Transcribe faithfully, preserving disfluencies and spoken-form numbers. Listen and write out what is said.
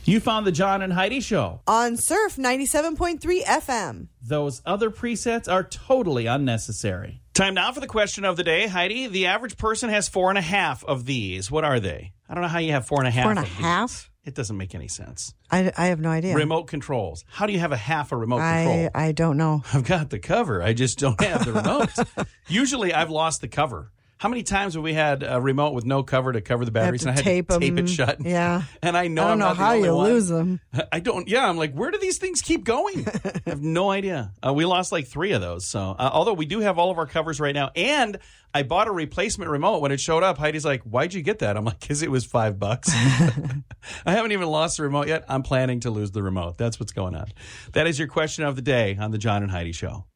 You found the John and Heidi Show on Surf ninety-seven point three F M. Those other presets are totally unnecessary. Time now for the question of the day. Heidi, the average person has four and a half of these. What are they? I don't know how you have four and a half Four and a of half? These. It doesn't make any sense. I, I have no idea. Remote controls. How do you have a half a remote I, control? I don't know. I've got the cover. I just don't have the remote. Usually I've lost the cover. How many times have we had a remote with no cover to cover the batteries? You have to and I had tape to tape them. it shut. Yeah. And I know I don't I'm know not the how only you one. lose them. I don't. Yeah, I'm like, where do these things keep going? I have no idea. Uh, we lost like three of those. So, uh, although we do have all of our covers right now, and I bought a replacement remote when it showed up. Heidi's like, "Why'd you get that?" I'm like, "Cause it was five bucks." I haven't even lost the remote yet. I'm planning to lose the remote. That's what's going on. That is your question of the day on the John and Heidi Show.